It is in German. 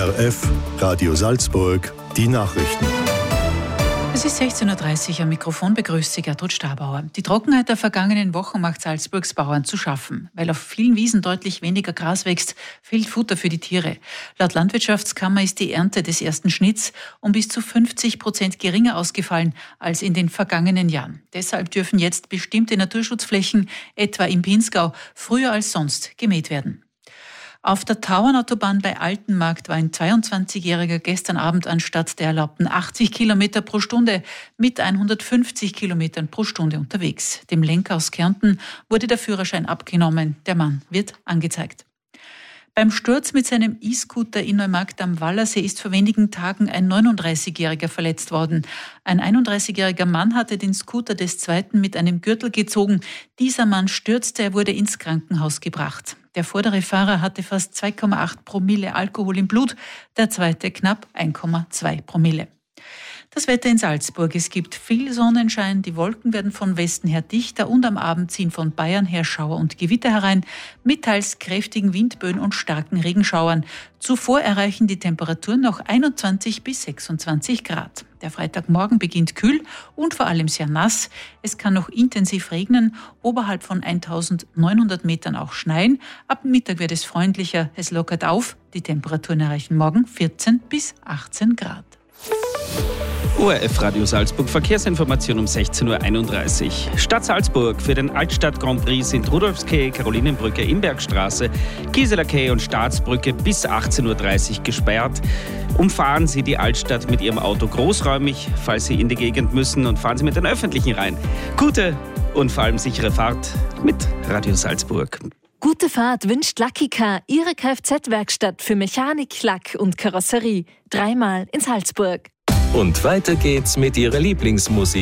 ORF, Radio Salzburg, die Nachrichten. Es ist 16.30 Uhr, am Mikrofon begrüßt sie Gertrud Stabauer. Die Trockenheit der vergangenen Wochen macht Salzburgs Bauern zu schaffen. Weil auf vielen Wiesen deutlich weniger Gras wächst, fehlt Futter für die Tiere. Laut Landwirtschaftskammer ist die Ernte des ersten Schnitts um bis zu 50% geringer ausgefallen als in den vergangenen Jahren. Deshalb dürfen jetzt bestimmte Naturschutzflächen, etwa im Pinzgau, früher als sonst gemäht werden. Auf der Tauernautobahn bei Altenmarkt war ein 22-Jähriger gestern Abend anstatt der erlaubten 80 Kilometer pro Stunde mit 150 Kilometern pro Stunde unterwegs. Dem Lenker aus Kärnten wurde der Führerschein abgenommen. Der Mann wird angezeigt. Beim Sturz mit seinem E-Scooter in Neumarkt am Wallersee ist vor wenigen Tagen ein 39-Jähriger verletzt worden. Ein 31-jähriger Mann hatte den Scooter des Zweiten mit einem Gürtel gezogen. Dieser Mann stürzte, er wurde ins Krankenhaus gebracht. Der vordere Fahrer hatte fast 2,8 Promille Alkohol im Blut, der zweite knapp 1,2 Promille. Das Wetter in Salzburg. Es gibt viel Sonnenschein, die Wolken werden von Westen her dichter und am Abend ziehen von Bayern her Schauer und Gewitter herein, mit teils kräftigen Windböen und starken Regenschauern. Zuvor erreichen die Temperaturen noch 21 bis 26 Grad. Der Freitagmorgen beginnt kühl und vor allem sehr nass. Es kann noch intensiv regnen, oberhalb von 1900 Metern auch schneien. Ab Mittag wird es freundlicher, es lockert auf. Die Temperaturen erreichen morgen 14 bis 18 Grad. ORF Radio Salzburg, Verkehrsinformation um 16.31 Uhr. Stadt Salzburg, für den Altstadt Grand Prix sind Rudolfskay, Karolinenbrücke, Imbergstraße, Gieseler Quai und Staatsbrücke bis 18.30 Uhr gesperrt. Umfahren Sie die Altstadt mit Ihrem Auto großräumig, falls Sie in die Gegend müssen, und fahren Sie mit den Öffentlichen rein. Gute und vor allem sichere Fahrt mit Radio Salzburg. Gute Fahrt wünscht Lucky Car, Ihre Kfz-Werkstatt für Mechanik, Lack und Karosserie. 3-mal in Salzburg. Und weiter geht's mit Ihrer Lieblingsmusik.